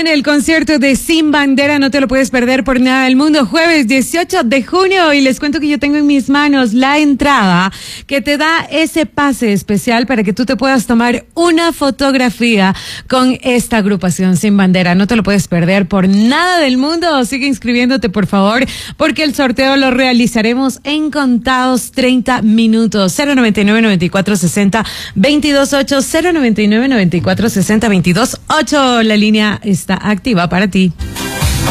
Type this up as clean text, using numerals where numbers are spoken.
viene el concierto de Sin Bandera, no te lo puedes perder por nada del mundo, jueves 18 de junio, y les cuento que yo tengo en mis manos la entrada que te da ese pase especial para que tú te puedas tomar una fotografía con esta agrupación Sin Bandera. No te lo puedes perder por nada del mundo. Sigue inscribiéndote, por favor, porque el sorteo lo realizaremos en contados 30 minutos. 099-9460-228, 099-9460-228. La línea está activa para ti.